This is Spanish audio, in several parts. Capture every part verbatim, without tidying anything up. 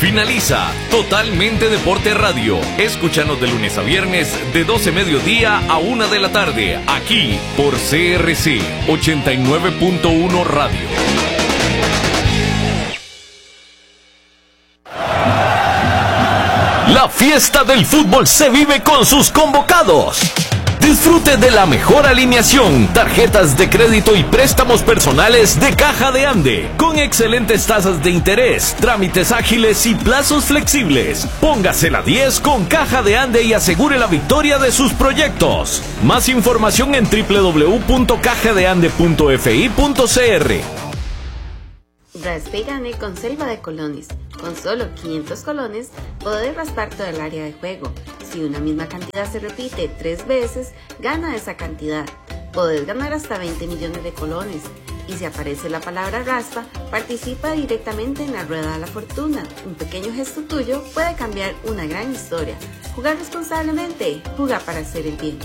Finaliza Totalmente Deporte Radio. Escúchanos de lunes a viernes de doce mediodía a una de la tarde, aquí por C R C ochenta y nueve punto uno Radio. La fiesta del fútbol se vive con sus convocados. Disfrute de la mejor alineación, tarjetas de crédito y préstamos personales de Caja de Ande, con excelentes tasas de interés, trámites ágiles y plazos flexibles. Póngase la diez con Caja de Ande y asegure la victoria de sus proyectos. Más información en doble u doble u doble u punto caja de ande punto f i punto c r. Raspe y gane con Selva de Colones. Con solo quinientos colones, podés raspar todo el área de juego. Si una misma cantidad se repite tres veces, gana esa cantidad. Podés ganar hasta veinte millones de colones. Y si aparece la palabra raspa, participa directamente en la Rueda de la Fortuna. Un pequeño gesto tuyo puede cambiar una gran historia. Jugar responsablemente, juega para hacer el bien.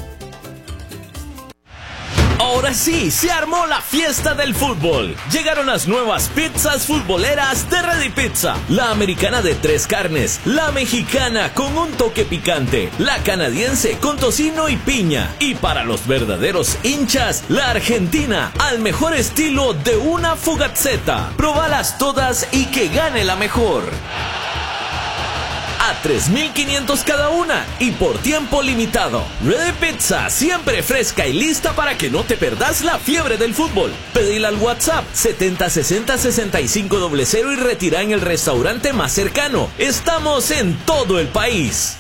Ahora sí, se armó la fiesta del fútbol. Llegaron las nuevas pizzas futboleras de Ready Pizza. La americana de tres carnes, la mexicana con un toque picante, la canadiense con tocino y piña. Y para los verdaderos hinchas, la argentina al mejor estilo de una Fugazzetta. Probalas todas y que gane la mejor. A tres mil quinientos cada una y por tiempo limitado. Ready Pizza, siempre fresca y lista para que no te perdas la fiebre del fútbol. Pedila al WhatsApp setenta sesenta sesenta y cinco cero cero y retira en el restaurante más cercano. Estamos en todo el país.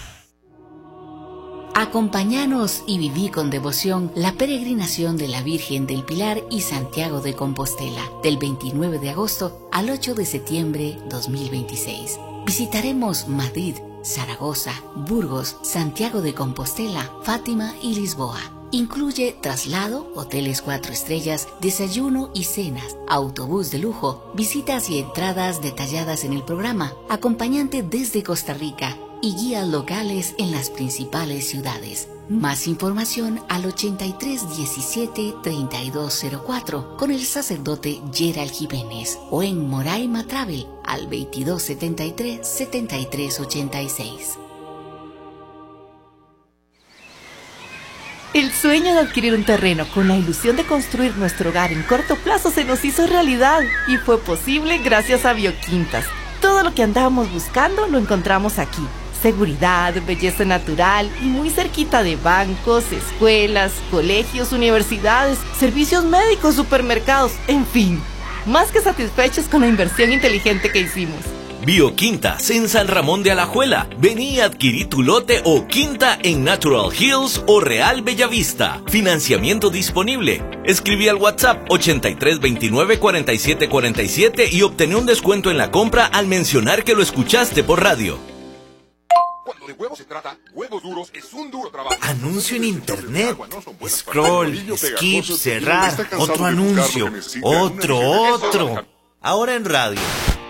Acompáñanos y viví con devoción la peregrinación de la Virgen del Pilar y Santiago de Compostela, del veintinueve de agosto al ocho de septiembre dos mil veintiséis. Visitaremos Madrid, Zaragoza, Burgos, Santiago de Compostela, Fátima y Lisboa. Incluye traslado, hoteles cuatro estrellas, desayuno y cenas, autobús de lujo, visitas y entradas detalladas en el programa, acompañante desde Costa Rica y guías locales en las principales ciudades. Más información al ochenta y tres diecisiete treinta y dos cero cuatro con el sacerdote Gerald Jiménez o en Moraima Travel al veintidós setenta y tres setenta y tres ochenta y seis. El sueño de adquirir un terreno con la ilusión de construir nuestro hogar en corto plazo se nos hizo realidad y fue posible gracias a Bioquintas. Todo lo que andábamos buscando lo encontramos aquí. Seguridad, belleza natural y muy cerquita de bancos, escuelas, colegios, universidades, servicios médicos, supermercados, en fin. Más que satisfechos con la inversión inteligente que hicimos. Bioquintas en San Ramón de Alajuela. Vení y adquirí tu lote o quinta en Natural Hills o Real Bellavista. Financiamiento disponible. Escribí al WhatsApp ochenta y tres veintinueve cuarenta y siete cuarenta y siete y obtené un descuento en la compra al mencionar que lo escuchaste por radio. Cuando de huevos se trata, Huevos Duros es un duro trabajo. Anuncio en internet. Scroll, skip, cerrar. Otro anuncio. Otro, otro. Ahora en radio.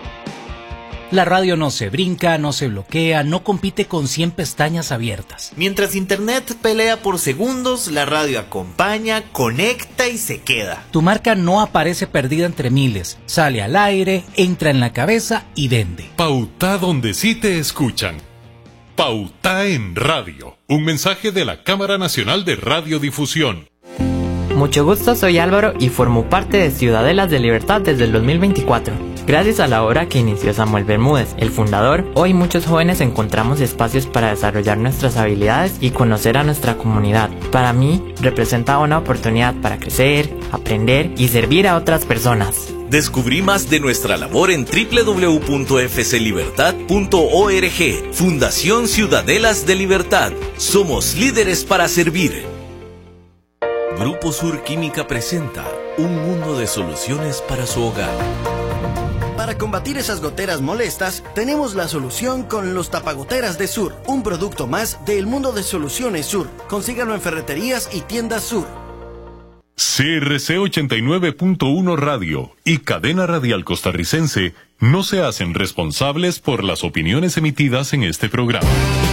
La radio no se brinca, no se bloquea, no compite con cien pestañas abiertas. Mientras internet pelea por segundos, la radio acompaña, conecta y se queda. Tu marca no aparece perdida entre miles, sale al aire, entra en la cabeza y vende. Pauta donde sí te escuchan. Pauta en radio. Un mensaje de la Cámara Nacional de Radiodifusión. Mucho gusto, soy Álvaro y formo parte de Ciudadelas de Libertad desde el dos mil veinticuatro. Gracias a la obra que inició Samuel Bermúdez, el fundador, hoy muchos jóvenes encontramos espacios para desarrollar nuestras habilidades y conocer a nuestra comunidad. Para mí, representa una oportunidad para crecer, aprender y servir a otras personas. Descubrí más de nuestra labor en doble u doble u doble u punto f c libertad punto org. Fundación Ciudadelas de Libertad. Somos líderes para servir. Grupo Sur Química presenta un mundo de soluciones para su hogar. Para combatir esas goteras molestas, tenemos la solución con los tapagoteras de Sur, un producto más del mundo de soluciones Sur. Consíganlo en ferreterías y tiendas Sur. C R C ochenta y nueve punto uno Radio y Cadena Radial Costarricense no se hacen responsables por las opiniones emitidas en este programa.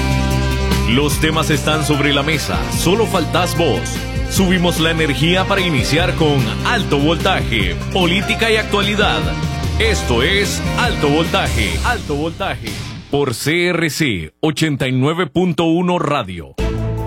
Los temas están sobre la mesa, solo faltás vos. Subimos la energía para iniciar con Alto Voltaje, política y actualidad. Esto es Alto Voltaje, Alto Voltaje, por C R C ochenta y nueve punto uno Radio.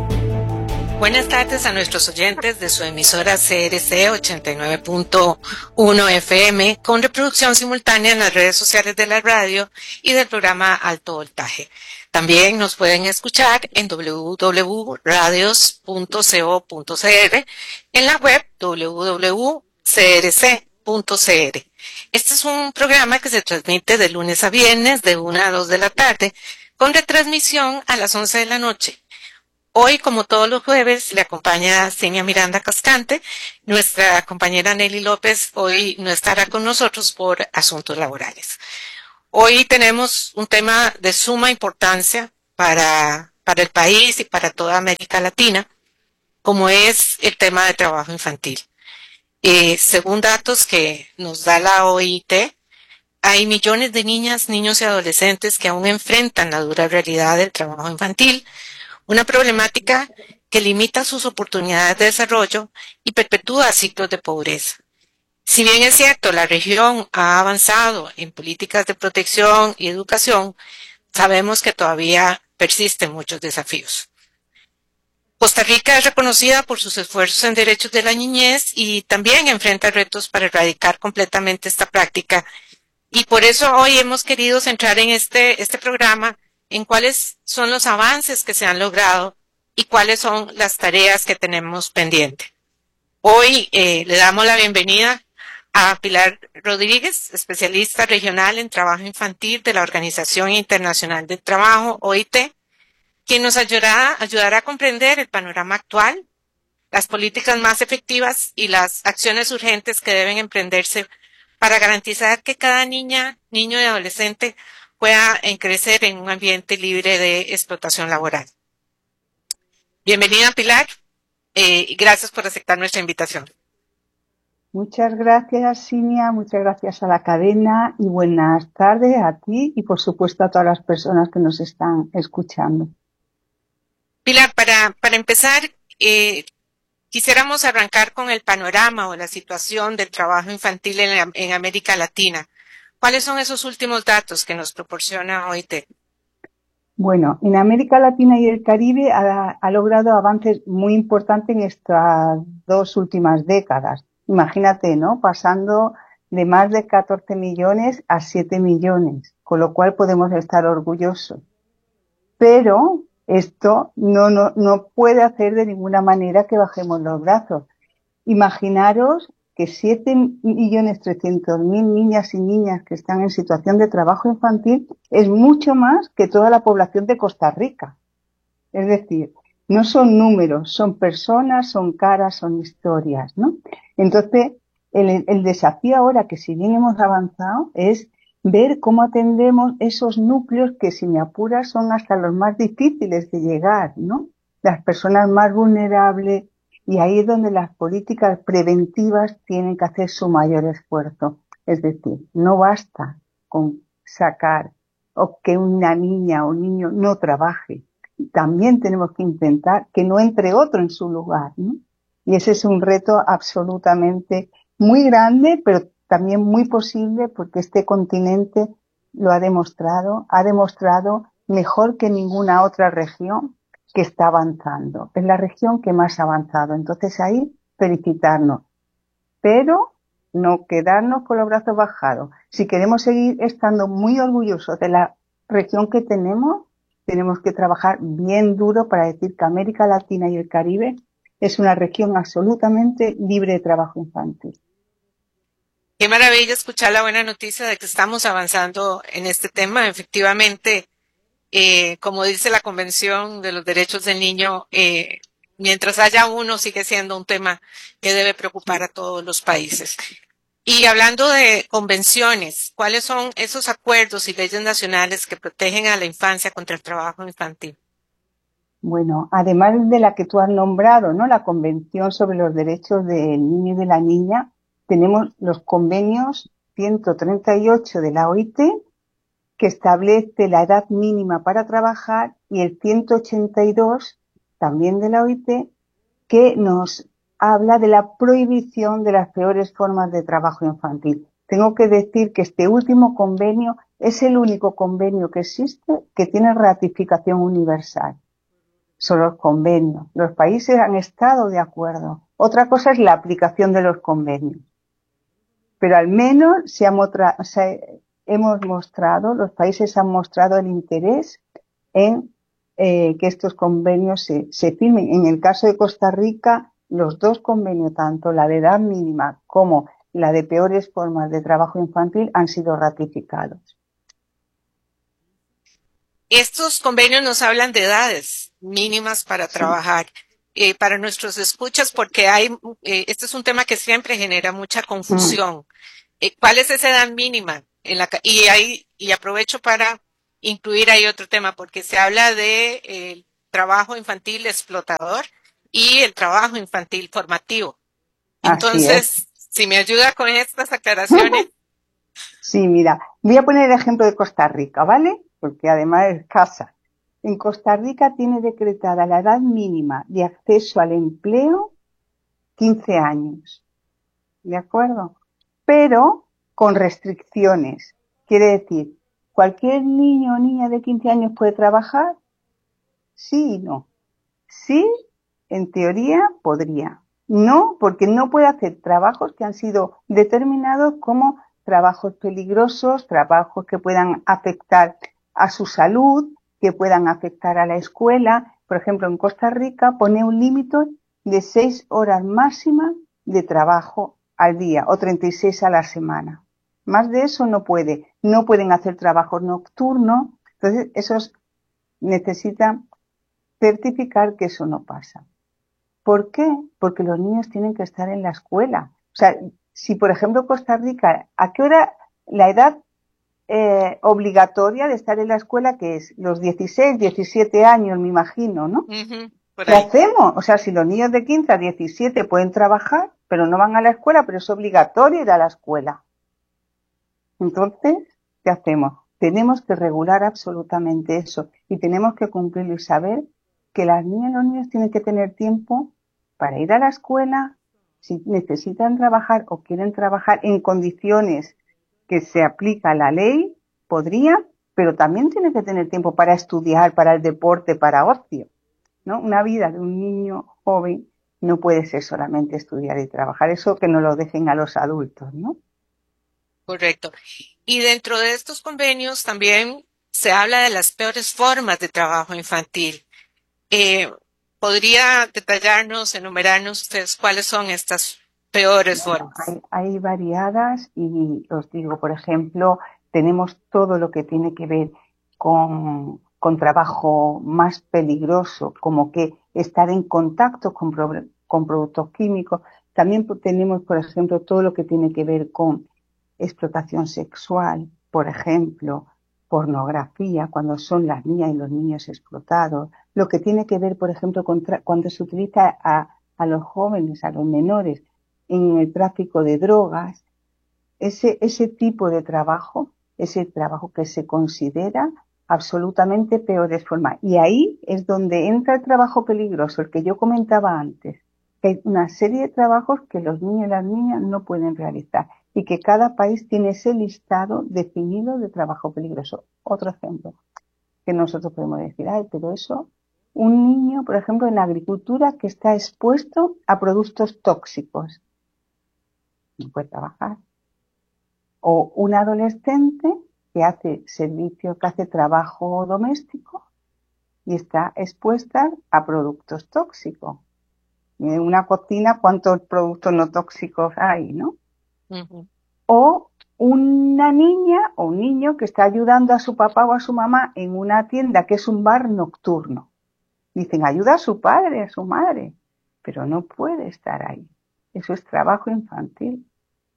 Buenas tardes a nuestros oyentes de su emisora C R C ochenta y nueve punto uno F M, con reproducción simultánea en las redes sociales de la radio y del programa Alto Voltaje. También nos pueden escuchar en w w w punto radios punto co punto c r, en la web w w w punto c r c punto c r. Este es un programa que se transmite de lunes a viernes de una a dos de la tarde, con retransmisión a las once de la noche. Hoy, como todos los jueves, le acompaña Cinia Miranda Cascante. Nuestra compañera Nelly López hoy no estará con nosotros por asuntos laborales. Hoy tenemos un tema de suma importancia para, para el país y para toda América Latina, como es el tema de trabajo infantil. Eh, según datos que nos da la O I T, hay millones de niñas, niños y adolescentes que aún enfrentan la dura realidad del trabajo infantil, una problemática que limita sus oportunidades de desarrollo y perpetúa ciclos de pobreza. Si bien es cierto, la región ha avanzado en políticas de protección y educación, sabemos que todavía persisten muchos desafíos. Costa Rica es reconocida por sus esfuerzos en derechos de la niñez y también enfrenta retos para erradicar completamente esta práctica. Y por eso hoy hemos querido centrar en este, este programa en cuáles son los avances que se han logrado y cuáles son las tareas que tenemos pendientes. Hoy eh, le damos la bienvenida a Pilar Rodríguez, especialista regional en trabajo infantil de la Organización Internacional del Trabajo, O I T, quien nos ayudará, ayudará a comprender el panorama actual, las políticas más efectivas y las acciones urgentes que deben emprenderse para garantizar que cada niña, niño y adolescente pueda crecer en un ambiente libre de explotación laboral. Bienvenida, Pilar, eh, y gracias por aceptar nuestra invitación. Muchas gracias, Cinia, muchas gracias a la cadena y buenas tardes a ti y, por supuesto, a todas las personas que nos están escuchando. Pilar, para, para empezar, eh, quisiéramos arrancar con el panorama o la situación del trabajo infantil en, en América Latina. ¿Cuáles son esos últimos datos que nos proporciona O I T? Bueno, en América Latina y el Caribe ha, ha logrado avances muy importantes en estas dos últimas décadas. Imagínate, ¿no? Pasando de más de catorce millones a siete millones, con lo cual podemos estar orgullosos. Pero esto no, no, no puede hacer de ninguna manera que bajemos los brazos. Imaginaros que siete millones trescientos mil niñas y niñas que están en situación de trabajo infantil es mucho más que toda la población de Costa Rica. Es decir, no son números, son personas, son caras, son historias, ¿no? Entonces, el, el desafío ahora, que si bien hemos avanzado, es ver cómo atendemos esos núcleos que, si me apuras, son hasta los más difíciles de llegar, ¿no? Las personas más vulnerables, y ahí es donde las políticas preventivas tienen que hacer su mayor esfuerzo. Es decir, no basta con sacar o que una niña o niño no trabaje. También tenemos que intentar que no entre otro en su lugar, ¿no? Y ese es un reto absolutamente muy grande, pero también muy posible, porque este continente lo ha demostrado, ha demostrado mejor que ninguna otra región que está avanzando. Es la región que más ha avanzado. Entonces ahí felicitarnos, pero no quedarnos con los brazos bajados. Si queremos seguir estando muy orgullosos de la región que tenemos, tenemos que trabajar bien duro para decir que América Latina y el Caribe es una región absolutamente libre de trabajo infantil. Qué maravilla escuchar la buena noticia de que estamos avanzando en este tema. Efectivamente, eh, como dice la Convención de los Derechos del Niño, eh, mientras haya uno, sigue siendo un tema que debe preocupar a todos los países. Y hablando de convenciones, ¿cuáles son esos acuerdos y leyes nacionales que protegen a la infancia contra el trabajo infantil? Bueno, además de la que tú has nombrado, ¿no? La Convención sobre los Derechos del Niño y de la Niña, tenemos los convenios ciento treinta y ocho de la O I T, que establece la edad mínima para trabajar, y el ciento ochenta y dos, también de la O I T, que nos habla de la prohibición de las peores formas de trabajo infantil. tengo que decir que este último convenio es el único convenio que existe que tiene ratificación universal. Son los convenios. Los países han estado de acuerdo. Otra cosa es la aplicación de los convenios. Pero al menos se ha mostrado, se, hemos mostrado, los países han mostrado el interés en eh, que estos convenios se, se firmen. En el caso de Costa Rica, los dos convenios, tanto la de edad mínima como la de peores formas de trabajo infantil, han sido ratificados. Estos convenios nos hablan de edades mínimas para trabajar. Eh, para nuestros escuchas, porque hay, eh, este es un tema que siempre genera mucha confusión. Eh, ¿Cuál es esa edad mínima? En la, y ahí, y aprovecho para incluir ahí otro tema, porque se habla de eh, trabajo infantil explotador y el trabajo infantil formativo. Entonces, si me ayuda con estas aclaraciones. Sí, mira, voy a poner el ejemplo de Costa Rica, ¿vale? Porque además es casa. En Costa Rica tiene decretada la edad mínima de acceso al empleo quince años. ¿De acuerdo? Pero con restricciones. Quiere decir, ¿cualquier niño o niña de quince años puede trabajar? Sí y no. Sí, en teoría podría. No, porque no puede hacer trabajos que han sido determinados como trabajos peligrosos, trabajos que puedan afectar a su salud, que puedan afectar a la escuela. Por ejemplo, en Costa Rica pone un límite de seis horas máximas de trabajo al día o treinta y seis a la semana. Más de eso no puede. No pueden hacer trabajos nocturnos. Entonces, esos necesitan certificar que eso no pasa. ¿Por qué? Porque los niños tienen que estar en la escuela. O sea, si por ejemplo Costa Rica, ¿a qué hora la edad Eh, obligatoria de estar en la escuela, que es los dieciséis, diecisiete años, me imagino, ¿no? Uh-huh, ¿Qué hacemos? O sea, si los niños de quince a diecisiete pueden trabajar, pero no van a la escuela, pero es obligatorio ir a la escuela. Entonces, ¿qué hacemos? Tenemos que regular absolutamente eso y tenemos que cumplirlo y saber que las niñas y los niños tienen que tener tiempo para ir a la escuela, si necesitan trabajar o quieren trabajar en condiciones que se aplica la ley, podría, pero también tiene que tener tiempo para estudiar, para el deporte, para ocio, ¿no? Una vida de un niño joven no puede ser solamente estudiar y trabajar, eso que no lo dejen a los adultos, ¿no? Correcto. Y dentro de estos convenios también se habla de las peores formas de trabajo infantil. Eh, ¿Podría detallarnos, enumerarnos ustedes cuáles son estas peores bueno, formas? Hay, hay variadas y os digo, por ejemplo, tenemos todo lo que tiene que ver con, con trabajo más peligroso, como que estar en contacto con, con productos químicos. También tenemos, por ejemplo, todo lo que tiene que ver con explotación sexual, por ejemplo, pornografía, cuando son las niñas y los niños explotados. Lo que tiene que ver, por ejemplo, con cuando se utiliza a, a los jóvenes, a los menores, en el tráfico de drogas, ese, ese tipo de trabajo, ese trabajo que se considera absolutamente peores formas. Y ahí es donde entra el trabajo peligroso, el que yo comentaba antes, que hay una serie de trabajos que los niños y las niñas no pueden realizar y que cada país tiene ese listado definido de trabajo peligroso. Otro ejemplo, que nosotros podemos decir, ay, pero eso, un niño, por ejemplo, en la agricultura que está expuesto a productos tóxicos, no puede trabajar. O un adolescente que hace servicio, que hace trabajo doméstico y está expuesta a productos tóxicos. En una cocina, ¿cuántos productos no tóxicos hay, no? Uh-huh. O una niña o un niño que está ayudando a su papá o a su mamá en una tienda que es un bar nocturno. Dicen, ayuda a su padre, a su madre, pero no puede estar ahí. Eso es trabajo infantil.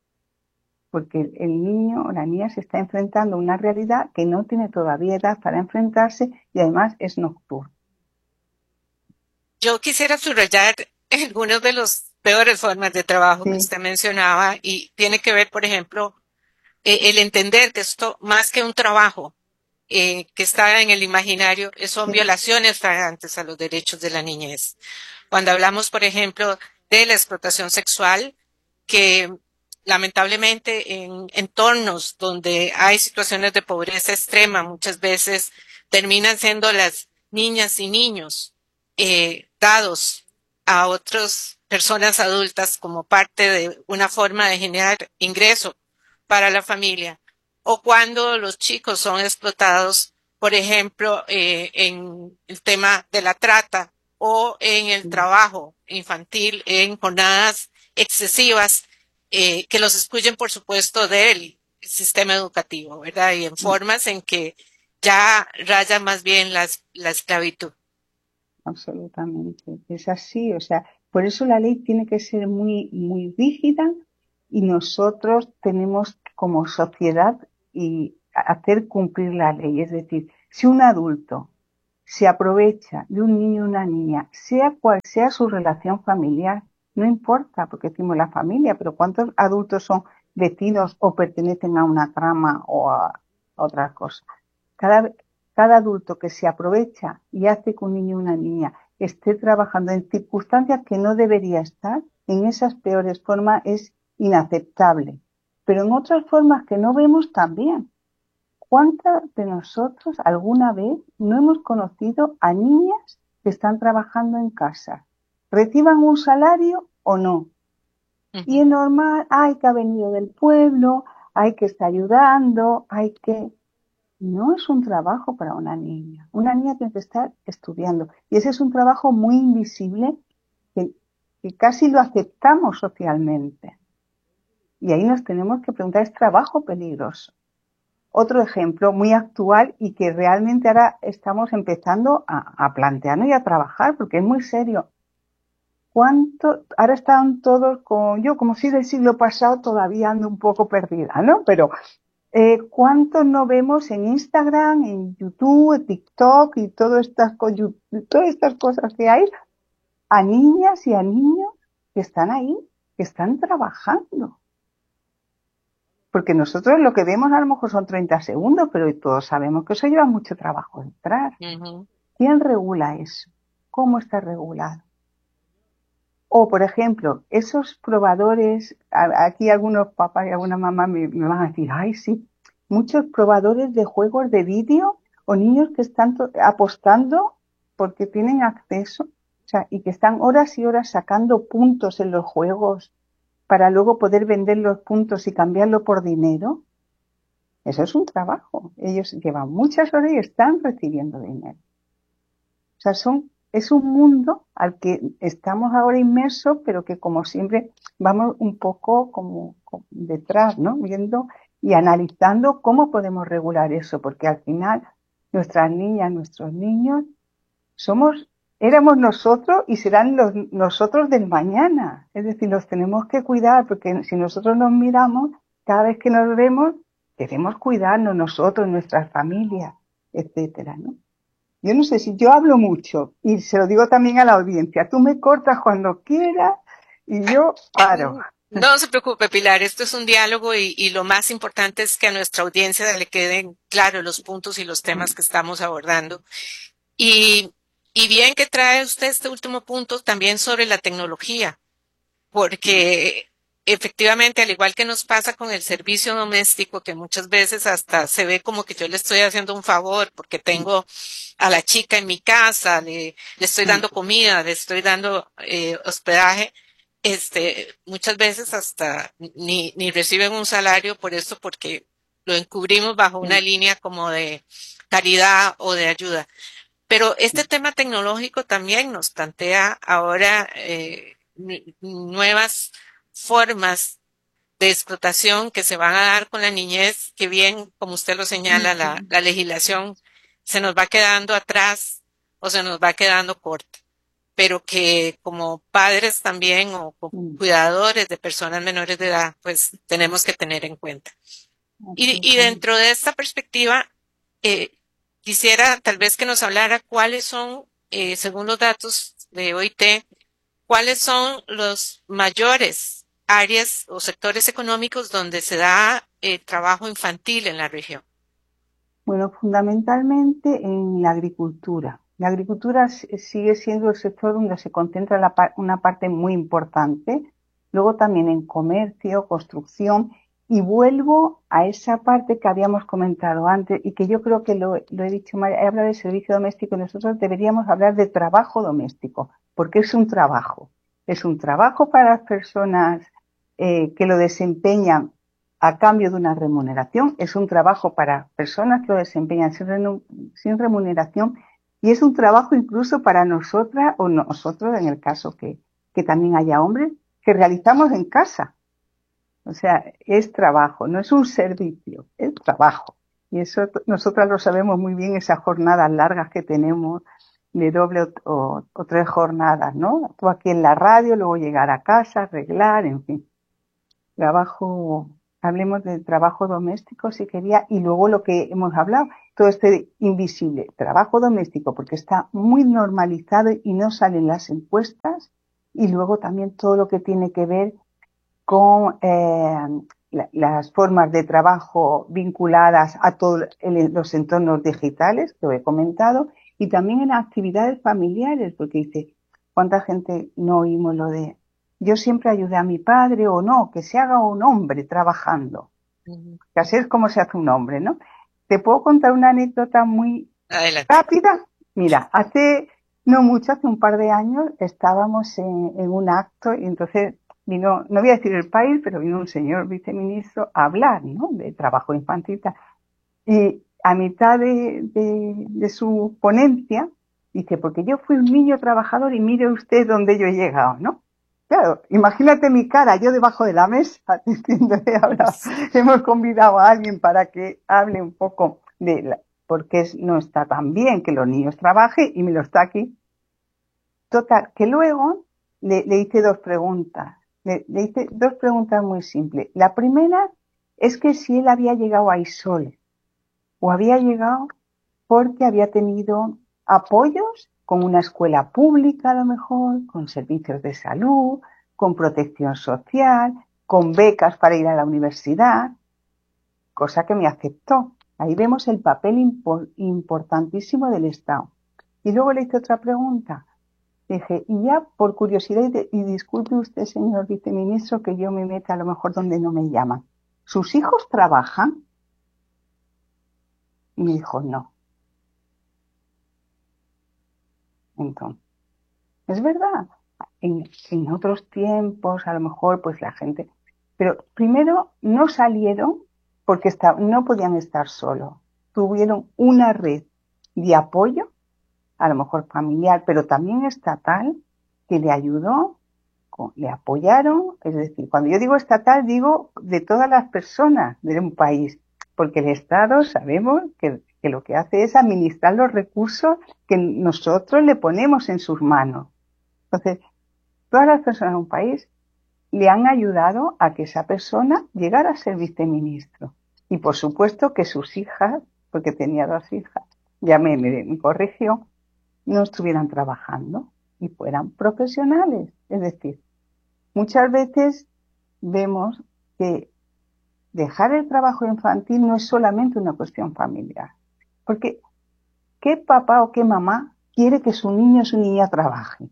Porque el niño o la niña se está enfrentando a una realidad que no tiene todavía edad para enfrentarse y además es nocturno. Yo quisiera subrayar algunas de las peores formas de trabajo sí. que usted mencionaba y tiene que ver, por ejemplo, eh, el entender que esto, más que un trabajo eh, que está en el imaginario, son sí. violaciones flagrantes a los derechos de la niñez. Cuando hablamos, por ejemplo, de la explotación sexual, que lamentablemente en entornos donde hay situaciones de pobreza extrema, muchas veces terminan siendo las niñas y niños eh, dados a otras personas adultas como parte de una forma de generar ingreso para la familia, o cuando los chicos son explotados, por ejemplo, eh, en el tema de la trata o en el trabajo infantil, en jornadas excesivas eh, que los excluyen, por supuesto, del sistema educativo, ¿verdad? Y en formas en que ya raya más bien la, la esclavitud. Absolutamente, es así, o sea, por eso la ley tiene que ser muy, muy rígida y nosotros tenemos como sociedad y hacer cumplir la ley. Es decir, si un adulto se aprovecha de un niño o una niña, sea cual sea su relación familiar, no importa, porque decimos la familia, pero ¿cuántos adultos son vecinos o pertenecen a una trama o a otra cosa? Cada, cada adulto que se aprovecha y hace que un niño o una niña esté trabajando en circunstancias que no debería estar, en esas peores formas es inaceptable. Pero en otras formas que no vemos también. ¿Cuántas de nosotros alguna vez no hemos conocido a niñas que están trabajando en casa? ¿Reciban un salario o no? Uh-huh. Y es normal, hay que ha venido del pueblo, hay que estar ayudando, hay que... No es un trabajo para una niña. Una niña tiene que estar estudiando. Y ese es un trabajo muy invisible que, que casi lo aceptamos socialmente. Y ahí nos tenemos que preguntar, ¿es trabajo peligroso? Otro ejemplo muy actual y que realmente ahora estamos empezando a, a plantearnos y a trabajar porque es muy serio. ¿Cuánto? Ahora están todos con... Yo, como si del siglo pasado, todavía ando un poco perdida, ¿no? Pero... Eh, ¿cuántos no vemos en Instagram, en YouTube, en TikTok y todas estas, todas estas cosas que hay a niñas y a niños que están ahí, que están trabajando? Porque nosotros lo que vemos a lo mejor son treinta segundos, pero todos sabemos que eso lleva mucho trabajo detrás. Uh-huh. ¿Quién regula eso? ¿Cómo está regulado? O, por ejemplo, esos probadores, aquí algunos papás y algunas mamás me, me van a decir, ay, sí, muchos probadores de juegos de vídeo o niños que están apostando porque tienen acceso, o sea, y que están horas y horas sacando puntos en los juegos para luego poder vender los puntos y cambiarlo por dinero. Eso es un trabajo. Ellos llevan muchas horas y están recibiendo dinero. O sea, son... Es un mundo al que estamos ahora inmersos, pero que como siempre vamos un poco como, como detrás, ¿no? Viendo y analizando cómo podemos regular eso, porque al final nuestras niñas, nuestros niños, somos, éramos nosotros y serán los nosotros del mañana. Es decir, los tenemos que cuidar, porque si nosotros nos miramos, cada vez que nos vemos, queremos cuidarnos nosotros, nuestras familias, etcétera, ¿no? Yo no sé si yo hablo mucho y se lo digo también a la audiencia. Tú me cortas cuando quieras y yo paro. No se preocupe, Pilar. Esto es un diálogo y, y lo más importante es que a nuestra audiencia le queden claros los puntos y los temas que estamos abordando. Y, y bien que trae usted este último punto también sobre la tecnología, porque efectivamente, al igual que nos pasa con el servicio doméstico, que muchas veces hasta se ve como que yo le estoy haciendo un favor porque tengo a la chica en mi casa, le, le estoy dando comida, le estoy dando eh, hospedaje, este, muchas veces hasta ni, ni reciben un salario por esto porque lo encubrimos bajo una línea como de caridad o de ayuda. Pero este tema tecnológico también nos plantea ahora eh, nuevas formas de explotación que se van a dar con la niñez, que bien, como usted lo señala, la, la legislación se nos va quedando atrás o se nos va quedando corta, pero que como padres también o como cuidadores de personas menores de edad, pues tenemos que tener en cuenta. Y, y dentro de esta perspectiva, eh, quisiera tal vez que nos hablara cuáles son, eh, según los datos de O I T, cuáles son los mayores áreas o sectores económicos donde se da eh, trabajo infantil en la región. Bueno, fundamentalmente en la agricultura. La agricultura sigue siendo el sector donde se concentra la, una parte muy importante luego también en comercio, construcción, y vuelvo a esa parte que habíamos comentado antes y que yo creo que lo, lo he dicho mal, he hablado de servicio doméstico y nosotros deberíamos hablar de trabajo doméstico, porque es un trabajo, es un trabajo para las personas eh, que lo desempeñan a cambio de una remuneración, es un trabajo para personas que lo desempeñan sin, renu- sin remuneración y es un trabajo incluso para nosotras o nosotros, en el caso que, que también haya hombres, que realizamos en casa. O sea, es trabajo, no es un servicio, es trabajo. Y eso nosotras lo sabemos muy bien, esas jornadas largas que tenemos de doble o, o, o tres jornadas, ¿no? Tú aquí en la radio, luego llegar a casa, arreglar, en fin. Trabajo, hablemos de trabajo doméstico si quería, y luego lo que hemos hablado, todo este invisible, trabajo doméstico, porque está muy normalizado y no salen las encuestas, y luego también todo lo que tiene que ver con eh, la, las formas de trabajo vinculadas a todos los entornos digitales, que he comentado, y también en las actividades familiares, porque dice, ¿cuánta gente no oímos lo de yo siempre ayudé a mi padre o no, que se haga un hombre trabajando? Uh-huh. Que así es como se hace un hombre, ¿no? ¿Te puedo contar una anécdota muy Adelante. rápida? Mira, hace no mucho, hace un par de años, estábamos en, en un acto y entonces vino, no voy a decir el país, pero vino un señor viceministro a hablar, ¿no?, de trabajo infantil. Y a mitad de, de, de su ponencia, dice, porque yo fui un niño trabajador y mire usted dónde yo he llegado, ¿no? Claro, imagínate mi cara, yo debajo de la mesa, diciéndole ahora, hemos convidado a alguien para que hable un poco de la, porque es, no está tan bien que los niños trabajen y me lo está aquí. Total, que luego le, le hice dos preguntas. Le, le hice dos preguntas muy simples. La primera es que si él había llegado ahí solo o había llegado porque había tenido apoyos con una escuela pública a lo mejor, con servicios de salud, con protección social, con becas para ir a la universidad, cosa que me aceptó. Ahí vemos el papel impo- importantísimo del Estado. Y luego le hice otra pregunta. Dije, y ya por curiosidad, y, de, y disculpe usted, señor viceministro, que yo me meta a lo mejor donde no me llaman. ¿Sus hijos trabajan? Y me dijo, no. Entonces, es verdad, en, en otros tiempos a lo mejor pues la gente, pero primero no salieron porque está, no podían estar solos, tuvieron una red de apoyo, a lo mejor familiar, pero también estatal, que le ayudó, le apoyaron, es decir, cuando yo digo estatal digo de todas las personas de un país, porque el Estado sabemos que que lo que hace es administrar los recursos que nosotros le ponemos en sus manos. Entonces, todas las personas de un país le han ayudado a que esa persona llegara a ser viceministro. Y por supuesto que sus hijas, porque tenía dos hijas, ya me, me, me corrigió, no estuvieran trabajando y fueran profesionales. Es decir, muchas veces vemos que dejar el trabajo infantil no es solamente una cuestión familiar. Porque, ¿qué papá o qué mamá quiere que su niño o su niña trabaje?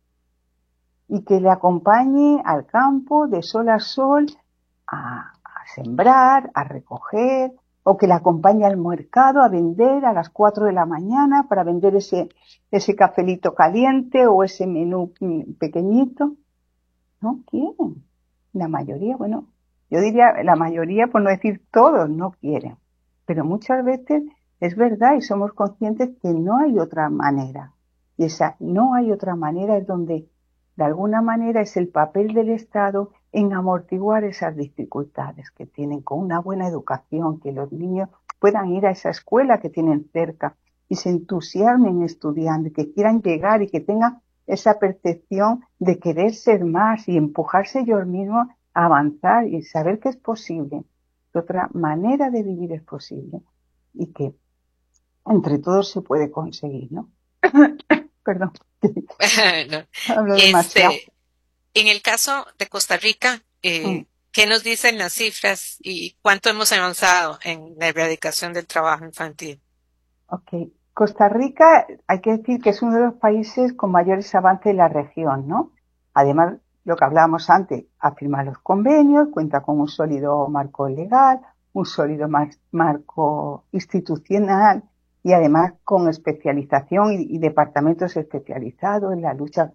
Y que le acompañe al campo de sol a sol a, a sembrar, a recoger, o que le acompañe al mercado a vender a las cuatro de la mañana para vender ese, ese cafelito caliente o ese menú pequeñito. No quieren. La mayoría, bueno, yo diría la mayoría, por no decir todos, no quieren. Pero muchas veces es verdad y somos conscientes que no hay otra manera. Y esa no hay otra manera es donde, de alguna manera, es el papel del Estado en amortiguar esas dificultades que tienen con una buena educación, que los niños puedan ir a esa escuela que tienen cerca y se entusiasmen estudiando, que quieran llegar y que tengan esa percepción de querer ser más y empujarse ellos mismos a avanzar y saber que es posible, que otra manera de vivir es posible y que entre todos se puede conseguir, ¿no? Perdón. no. Hablo este, demasiado. En el caso de Costa Rica, eh, mm. ¿qué nos dicen las cifras y cuánto hemos avanzado en la erradicación del trabajo infantil? Ok. Costa Rica, hay que decir que es uno de los países con mayores avances en la región, ¿no? Además lo que hablábamos antes, a firmar los convenios, cuenta con un sólido marco legal, un sólido mar- marco institucional y además con especialización y, y departamentos especializados en la lucha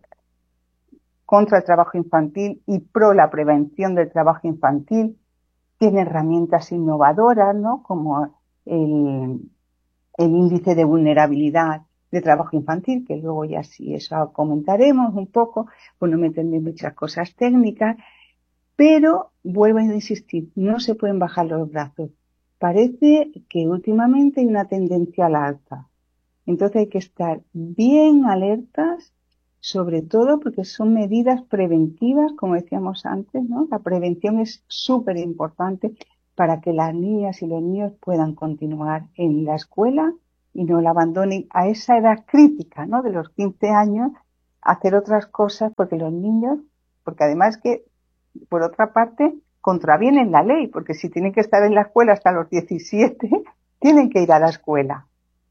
contra el trabajo infantil y pro la prevención del trabajo infantil. Tiene herramientas innovadoras, ¿no? Como el, el índice de vulnerabilidad de trabajo infantil, que luego ya sí eso comentaremos un poco, pues no me entendí muchas cosas técnicas, pero vuelvo a insistir, no se pueden bajar los brazos. Parece que últimamente hay una tendencia al alza. Entonces hay que estar bien alertas, sobre todo porque son medidas preventivas, como decíamos antes, ¿no? La prevención es súper importante para que las niñas y los niños puedan continuar en la escuela y no la abandonen a esa edad crítica, ¿no? De los quince años, hacer otras cosas, porque los niños, porque además que, por otra parte, contravienen la ley, porque si tienen que estar en la escuela hasta los diecisiete, tienen que ir a la escuela.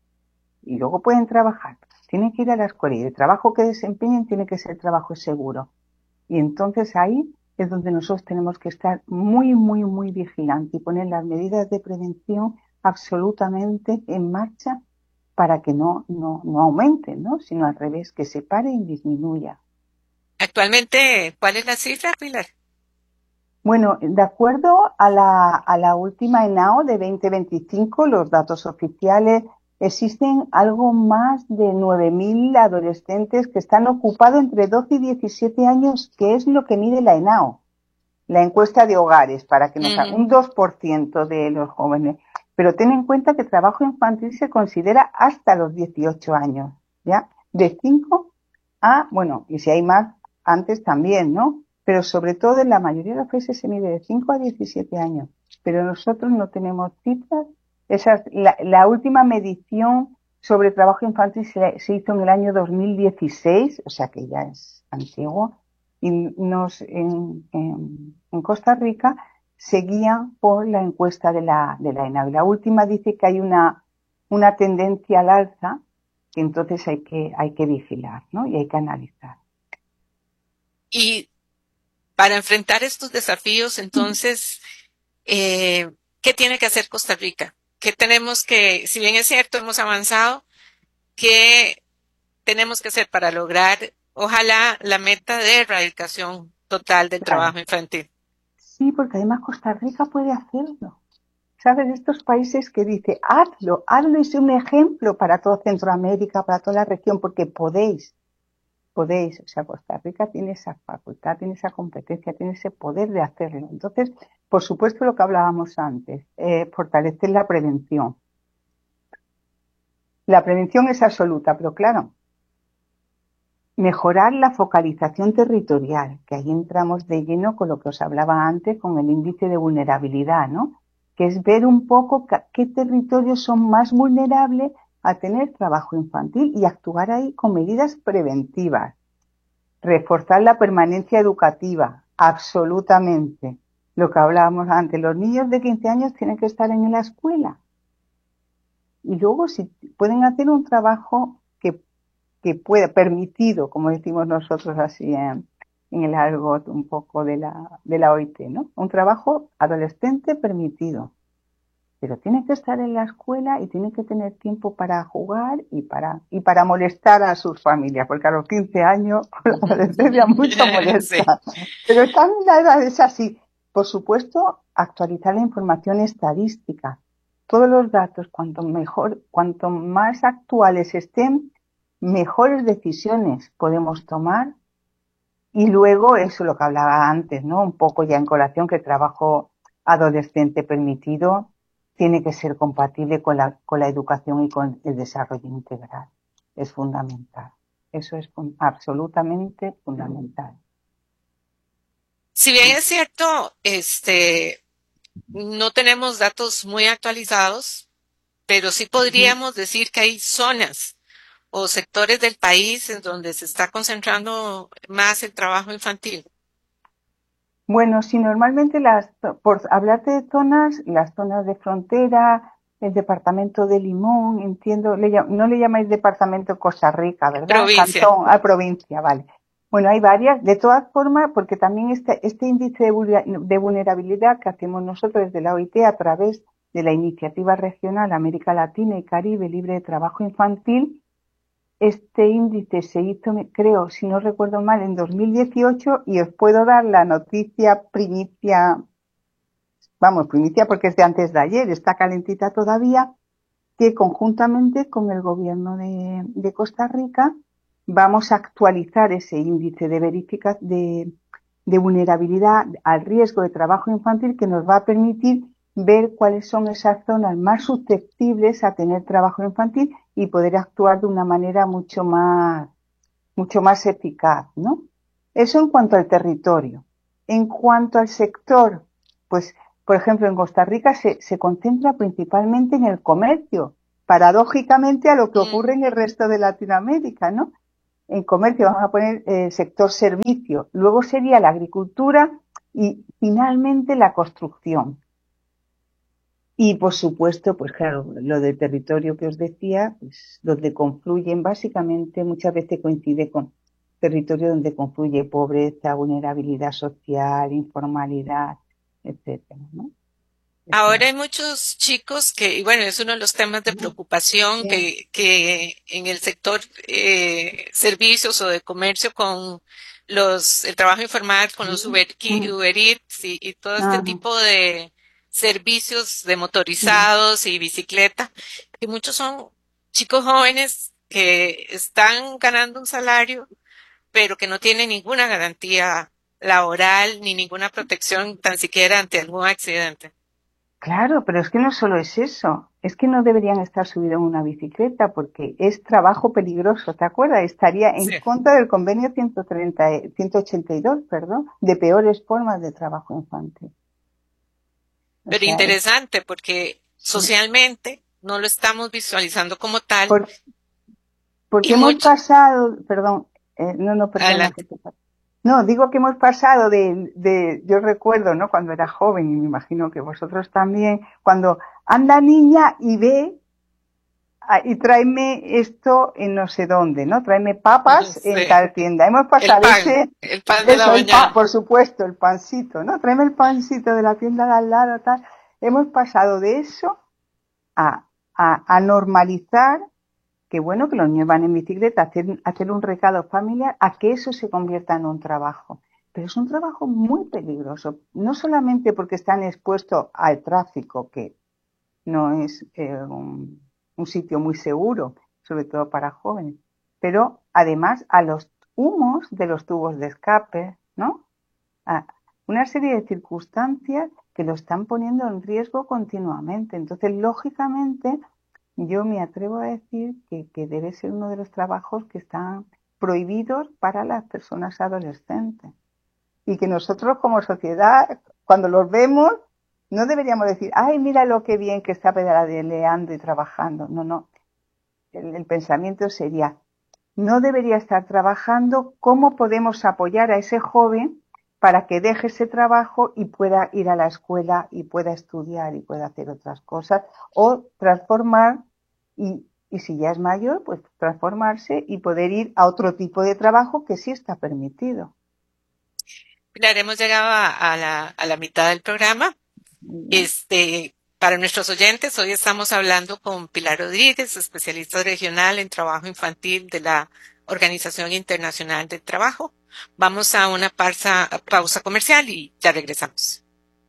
Y luego pueden trabajar. Tienen que ir a la escuela y el trabajo que desempeñen tiene que ser trabajo seguro. Y entonces ahí es donde nosotros tenemos que estar muy, muy, muy vigilantes y poner las medidas de prevención absolutamente en marcha para que no, no, no aumenten, ¿no? Sino al revés, que se pare y disminuya. Actualmente, ¿cuál es la cifra, Pilar? Bueno, de acuerdo a la, a la última ENAO de veinte veinticinco, los datos oficiales, existen algo más de nueve mil adolescentes que están ocupados entre doce y diecisiete años, que es lo que mide la ENAO, la encuesta de hogares, para que nos haga un dos por ciento de los jóvenes. Pero ten en cuenta que trabajo infantil se considera hasta los dieciocho años, ¿ya? De cinco a, bueno, y si hay más, antes también, ¿no? Pero sobre todo en la mayoría de los países se mide de cinco a diecisiete años. Pero nosotros no tenemos cifras. Esa es la, la última medición sobre trabajo infantil se, se hizo en el año dos mil dieciséis, o sea que ya es antiguo, y nos en, en, en Costa Rica seguían por la encuesta de la de la ENAO. La última dice que hay una una tendencia al alza, que entonces hay que hay que vigilar, ¿no? Y hay que analizar. Y para enfrentar estos desafíos, entonces, eh, ¿qué tiene que hacer Costa Rica? ¿Qué tenemos que, si bien es cierto, hemos avanzado, qué tenemos que hacer para lograr, ojalá, la meta de erradicación total del Claro. trabajo infantil? Sí, porque además Costa Rica puede hacerlo. ¿Sabes? Estos países que dice, hazlo, hazlo y sé un ejemplo para toda Centroamérica, para toda la región, porque podéis, podéis. O sea, Costa Rica tiene esa facultad, tiene esa competencia, tiene ese poder de hacerlo. Entonces, por supuesto, lo que hablábamos antes, eh, fortalecer la prevención. La prevención es absoluta, pero claro, mejorar la focalización territorial, que ahí entramos de lleno con lo que os hablaba antes, con el índice de vulnerabilidad, ¿no? Que es ver un poco qué territorios son más vulnerables a tener trabajo infantil y actuar ahí con medidas preventivas. Reforzar la permanencia educativa, absolutamente. Lo que hablábamos antes, los niños de quince años tienen que estar en la escuela. Y luego si pueden hacer un trabajo que, que pueda, permitido, como decimos nosotros así en, en el argot un poco de la, de la O I T, ¿no? Un trabajo adolescente permitido. Pero tiene que estar en la escuela y tiene que tener tiempo para jugar y para y para molestar a sus familias, porque a los quince años la adolescencia mucho molesta. Sí. Pero también la edad es así. Por supuesto, actualizar la información estadística. Todos los datos, cuanto mejor, cuanto más actuales estén, mejores decisiones podemos tomar. Y luego, eso es lo que hablaba antes, ¿no? Un poco ya en colación, que el trabajo adolescente permitido tiene que ser compatible con la, con la educación y con el desarrollo integral. Es fundamental. Eso es fun- absolutamente fundamental. Si bien es cierto, este, no tenemos datos muy actualizados, pero sí podríamos decir que hay zonas o sectores del país en donde se está concentrando más el trabajo infantil. Bueno, sí, normalmente las, por hablarte de zonas, las zonas de frontera, el departamento de Limón, entiendo, le, no le llamáis departamento Costa Rica, ¿verdad? Provincia. Cantón, ah, provincia, vale. Bueno, hay varias. De todas formas, porque también este, este índice de vulnerabilidad que hacemos nosotros desde la O I T a través de la Iniciativa Regional América Latina y Caribe Libre de Trabajo Infantil, este índice se hizo, creo, si no recuerdo mal, en dos mil dieciocho, y os puedo dar la noticia primicia, vamos, primicia porque es de antes de ayer, está calentita todavía, que conjuntamente con el gobierno de, de Costa Rica vamos a actualizar ese índice de verifica, de, de vulnerabilidad al riesgo de trabajo infantil, que nos va a permitir ver cuáles son esas zonas más susceptibles a tener trabajo infantil y poder actuar de una manera mucho más, mucho más eficaz, ¿no? Eso en cuanto al territorio. En cuanto al sector, pues, por ejemplo, en Costa Rica se, se concentra principalmente en el comercio, paradójicamente a lo que ocurre en el resto de Latinoamérica, ¿no? En comercio vamos a poner el eh, sector servicio, luego sería la agricultura y finalmente la construcción. Y por supuesto, pues claro, lo del territorio que os decía, pues donde confluyen básicamente, muchas veces coincide con territorio donde confluye pobreza, vulnerabilidad social, informalidad, etcétera, ¿no? Ahora hay muchos chicos que, y bueno, es uno de los temas de preocupación, que, que en el sector eh, servicios o de comercio con los, el trabajo informal, con los Uber, Uber Eats y, y todo este tipo de servicios de motorizados y bicicleta, que muchos son chicos jóvenes que están ganando un salario, pero que no tienen ninguna garantía laboral ni ninguna protección tan siquiera ante algún accidente. Claro, pero es que no solo es eso, es que no deberían estar subidos en una bicicleta porque es trabajo peligroso, ¿te acuerdas? Estaría en sí. contra del convenio ciento treinta, ciento ochenta y dos, perdón, de peores formas de trabajo infantil. O pero sea, interesante es... porque socialmente sí. no lo estamos visualizando como tal. Por, porque hemos mucho... pasado, perdón, eh, no, no, perdón. Que te... No, digo que hemos pasado de, de, yo recuerdo, ¿no? Cuando era joven, y me imagino que vosotros también, cuando anda niña y ve, y tráeme esto en no sé dónde, ¿no? Tráeme papas sí. en tal tienda. Hemos pasado el pan, ese, el pan de eso, la el pan, por supuesto, el pancito, ¿no? Tráeme el pancito de la tienda de al lado, tal. Hemos pasado de eso a, a, a normalizar que bueno, que los niños van en bicicleta a hacer, a hacer un recado familiar, a que eso se convierta en un trabajo. Pero es un trabajo muy peligroso, no solamente porque están expuestos al tráfico, que no es eh, un, un sitio muy seguro, sobre todo para jóvenes, pero además a los humos de los tubos de escape, ¿no? A una serie de circunstancias que lo están poniendo en riesgo continuamente. Entonces, lógicamente, yo me atrevo a decir que, que debe ser uno de los trabajos que están prohibidos para las personas adolescentes. Y que nosotros como sociedad, cuando los vemos, no deberíamos decir, ay, mira lo que bien que está pedaleando y trabajando. No, no. El, el pensamiento sería, no debería estar trabajando, ¿cómo podemos apoyar a ese joven para que deje ese trabajo y pueda ir a la escuela y pueda estudiar y pueda hacer otras cosas, o transformar y, y si ya es mayor, pues transformarse y poder ir a otro tipo de trabajo que sí está permitido. Pilar, hemos llegado a, a, la, a la mitad del programa. Este, para nuestros oyentes, hoy estamos hablando con Pilar Rodríguez, especialista regional en trabajo infantil de la Organización Internacional del Trabajo. Vamos a una pausa, pausa comercial y ya regresamos.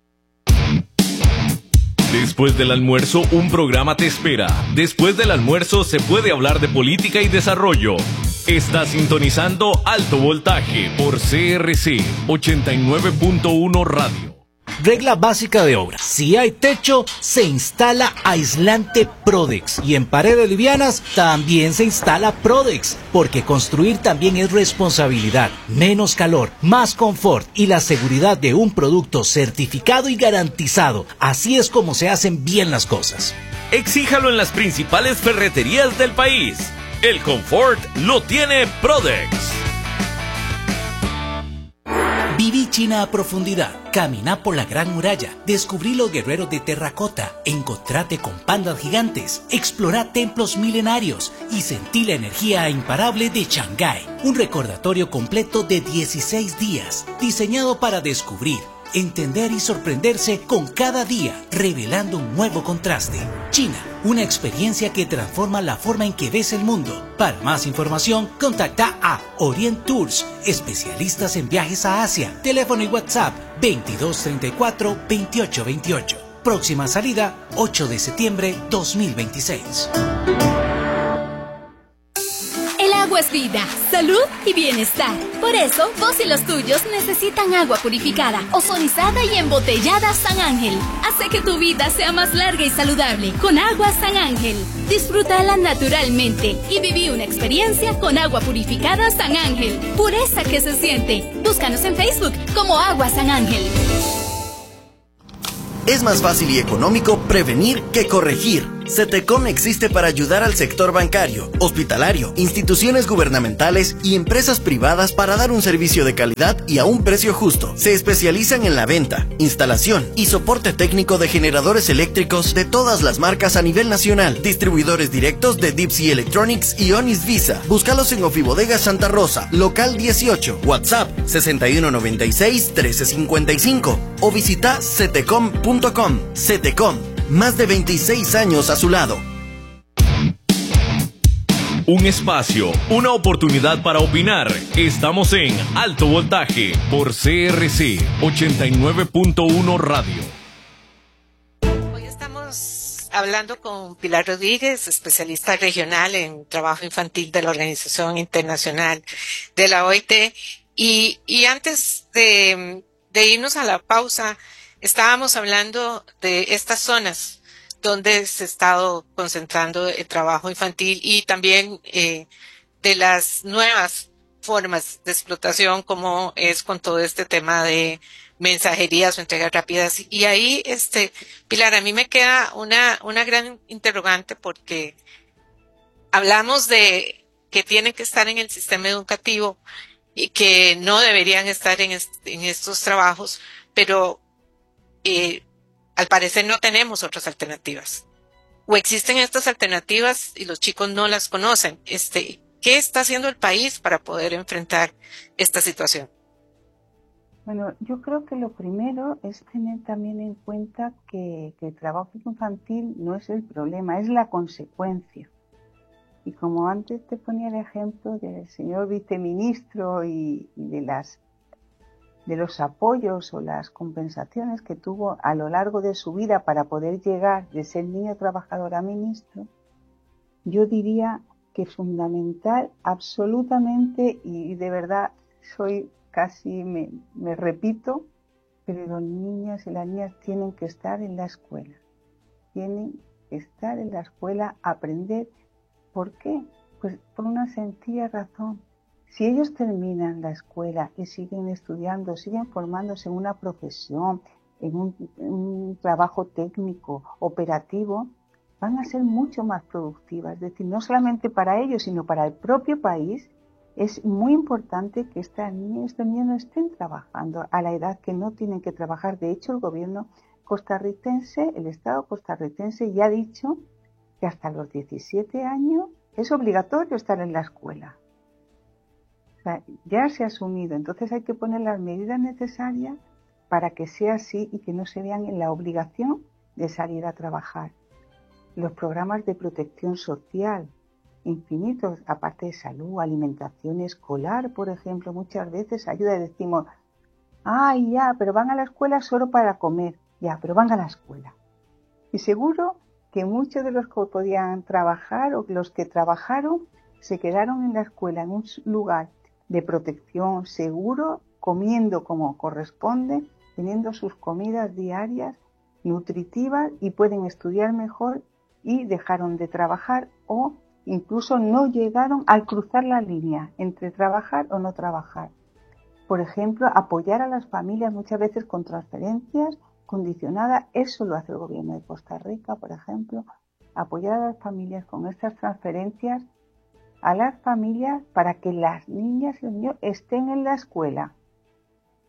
Después del almuerzo, un programa te espera. Después del almuerzo se puede hablar de política y desarrollo. Está sintonizando Alto Voltaje por C R C ochenta y nueve punto uno Radio. Regla básica de obra. Si hay techo, se instala aislante Prodex. Y en paredes livianas también se instala Prodex. Porque construir también es responsabilidad. Menos calor, más confort y la seguridad de un producto certificado y garantizado. Así es como se hacen bien las cosas. Exíjalo en las principales ferreterías del país. El confort lo tiene Prodex. Viví China a profundidad, caminá por la Gran Muralla, descubrí los guerreros de terracota, encontrate con pandas gigantes, explorá templos milenarios y sentí la energía imparable de Shanghái. Un recordatorio completo de dieciséis días, diseñado para descubrir, entender y sorprenderse con cada día, revelando un nuevo contraste. China, una experiencia que transforma la forma en que ves el mundo. Para más información, contacta a Orient Tours, especialistas en viajes a Asia. Teléfono y WhatsApp veintidós treinta y cuatro veintiocho veintiocho. Próxima salida ocho de septiembre dos mil veintiséis. Agua es vida, salud y bienestar. Por eso, vos y los tuyos necesitan agua purificada, ozonizada y embotellada San Ángel. Hace que tu vida sea más larga y saludable con agua San Ángel. Disfrútala naturalmente y viví una experiencia con agua purificada San Ángel. Pureza que se siente. Búscanos en Facebook como Agua San Ángel. Es más fácil y económico prevenir que corregir. CETECOM existe para ayudar al sector bancario, hospitalario, instituciones gubernamentales y empresas privadas para dar un servicio de calidad y a un precio justo. Se especializan en la venta, instalación y soporte técnico de generadores eléctricos de todas las marcas a nivel nacional. Distribuidores directos de Deep Sea Electronics y Onis Visa. Búscalos en Ofibodega Santa Rosa, local dieciocho, WhatsApp sesenta y uno noventa y seis trece cincuenta y cinco o visita cetecom punto com. CETECOM, más de veintiséis años a su lado. Un espacio, una oportunidad para opinar. Estamos en Alto Voltaje por C R C ochenta y nueve punto uno Radio. Hoy estamos hablando con Pilar Rodríguez, especialista regional en trabajo infantil de la Organización Internacional de la O I T. Y, y antes de, de irnos a la pausa, estábamos hablando de estas zonas donde se ha estado concentrando el trabajo infantil y también eh, de las nuevas formas de explotación, como es con todo este tema de mensajerías o entregas rápidas. Y ahí, este, Pilar, a mí me queda una, una gran interrogante, porque hablamos de que tienen que estar en el sistema educativo y que no deberían estar en, est- en estos trabajos, pero eh, al parecer no tenemos otras alternativas. O existen estas alternativas y los chicos no las conocen. Este, ¿qué está haciendo el país para poder enfrentar esta situación? Bueno, yo creo que lo primero es tener también en cuenta que, que el trabajo infantil no es el problema, es la consecuencia. Y como antes te ponía el ejemplo del señor viceministro y, y de las de los apoyos o las compensaciones que tuvo a lo largo de su vida para poder llegar de ser niño trabajador a ministro, yo diría que fundamental, absolutamente, y de verdad soy casi, me, me repito, pero los niños y las niñas tienen que estar en la escuela, tienen que estar en la escuela, aprender. ¿Por qué? Pues por una sencilla razón. Si ellos terminan la escuela y siguen estudiando, siguen formándose en una profesión, en un, en un trabajo técnico, operativo, van a ser mucho más productivas. Es decir, no solamente para ellos, sino para el propio país. Es muy importante que estas niñas y estos niños no estén trabajando a la edad que no tienen que trabajar. De hecho, el gobierno costarricense, el Estado costarricense ya ha dicho que hasta los diecisiete años es obligatorio estar en la escuela. O sea, ya se ha asumido, entonces hay que poner las medidas necesarias para que sea así y que no se vean en la obligación de salir a trabajar. Los programas de protección social, infinitos, aparte de salud, alimentación escolar, por ejemplo, muchas veces ayuda y decimos, ay, ya, pero van a la escuela solo para comer, ya, pero van a la escuela. Y seguro que muchos de los que podían trabajar o los que trabajaron se quedaron en la escuela, en un lugar de protección seguro, comiendo como corresponde, teniendo sus comidas diarias nutritivas y pueden estudiar mejor, y dejaron de trabajar o incluso no llegaron al cruzar la línea entre trabajar o no trabajar. Por ejemplo, apoyar a las familias muchas veces con transferencias condicionadas, eso lo hace el gobierno de Costa Rica, por ejemplo, apoyar a las familias con estas transferencias a las familias para que las niñas y los niños estén en la escuela.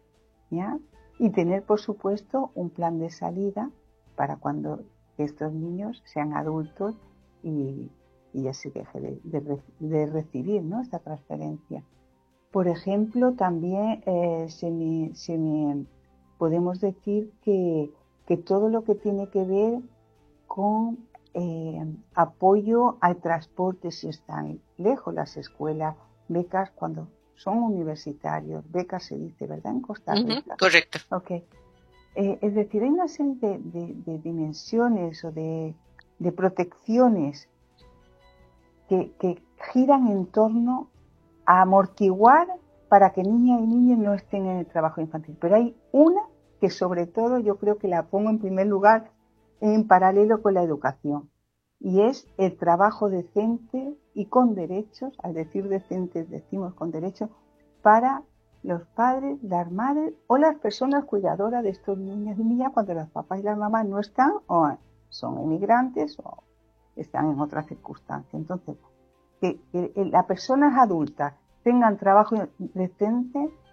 ¿ya? Y tener, por supuesto, un plan de salida para cuando estos niños sean adultos y, y ya se deje de, de, de recibir, ¿no?, esta transferencia. Por ejemplo, también eh, se me, se me, podemos decir que, que todo lo que tiene que ver con eh, apoyo al transporte si están lejos las escuelas, becas cuando son universitarios, becas se dice, ¿verdad?, en Costa Rica. Uh-huh, correcto. Okay. Eh, es decir, hay una serie de, de, de dimensiones o de, de protecciones que, que giran en torno a amortiguar para que niñas y niños no estén en el trabajo infantil. Pero hay una que sobre todo yo creo que la pongo en primer lugar en paralelo con la educación, y es el trabajo decente y con derechos. Al decir decentes decimos con derechos, para los padres, las madres o las personas cuidadoras de estos niños y niñas cuando los papás y las mamás no están o son emigrantes o están en otras circunstancias. Entonces, que, que las personas adultas tengan trabajo decente